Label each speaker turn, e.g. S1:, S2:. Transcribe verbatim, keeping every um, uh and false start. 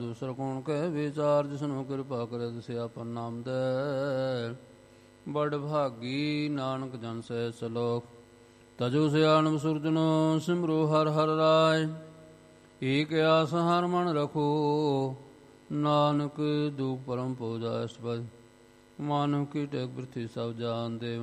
S1: ਦੂਸਰ ਕੋਣ ਕਹਿ ਵਿਚਾਰ, ਜਿਸਨੂੰ ਕਿਰਪਾ ਕਰੇ ਸਿਆਪਨ ਨਾਮ ਦੇ। ਬੜ ਭਾਗੀ ਨਾਨਕ ਜਨ ਸਹਿ ਸਲੋਕ, ਤਜੁ ਸਿਆਣਪ ਸੁਰਜਨੋ ਸਿਮਰੋ ਹਰ ਹਰ ਰਾਏ। ਏਕ ਆਸ ਹਰ ਮਨ ਰਖੋ, ਨਾਨਕ ਦੂਖ ਪਰਮ ਪੂਜਾ। ਮਾਨਵ ਕੀ ਟੇਕ ਬਿਰਥੀ ਸਭ ਜਾਨ ਦੇ।